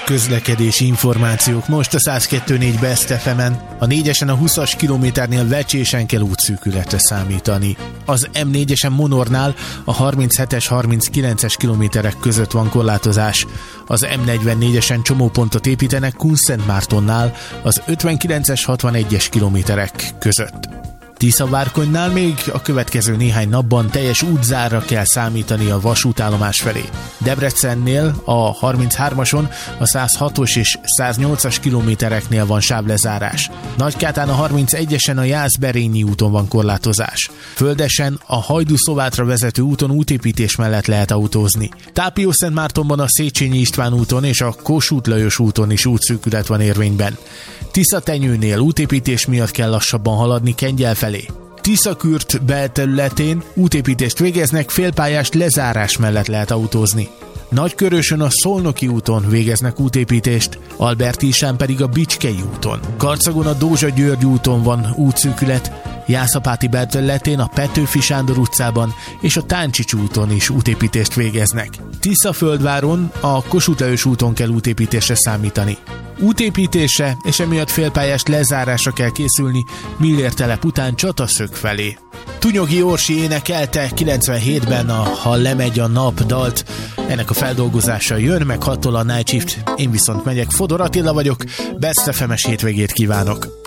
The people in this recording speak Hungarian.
közlekedési információk most a 102.4 Best FM-en. A 4-esen a 20-as kilométernél Vecsésen kell útszűkületre számítani. Az M4-esen Monornál a 37-es, 39-es kilométerek között van korlátozás. Az M44-esen csomópontot építenek Kunszentmártonnál az 59-es, 61-es kilométerek között. Tiszavárkonynál még a következő néhány napban teljes útzárra kell számítani a vasútállomás felé. Debrecennél a 33-ason, a 106-os és 108-as kilométereknél van sávlezárás. Nagykátán a 31-esen a Jászberényi úton van korlátozás. Földesen a Hajdú-Szovátra vezető úton útépítés mellett lehet autózni. Tápiószentmártonban a Széchenyi István úton és a Kossuth Lajos úton is útszűkület van érvényben. Tiszatenyőnél útépítés miatt kell lassabban haladni Kengyel felé. Tiszakürt belterületén útépítést végeznek, félpályás lezárás mellett lehet autózni. Nagykörösön a Szolnoki úton végeznek útépítést, Albertísán pedig a Bicskei úton. Karcagon a Dózsa-György úton van útszűkület, Jászapáti belterületén a Petőfi Sándor utcában és a Táncsics úton is útépítést végeznek. Tiszaföldváron a Kossuth Lajos úton kell útépítésre számítani. Útépítésre és emiatt félpályás lezárásra kell készülni Millér telep után Csataszög felé. Tunyogi Orsi énekelte 97-ben a Ha lemegy a nap dalt. Ennek a feldolgozása jön, meg 6-tól a Night Shift. Én viszont megyek, Fodor Attila vagyok, Best FM-es hétvégét kívánok!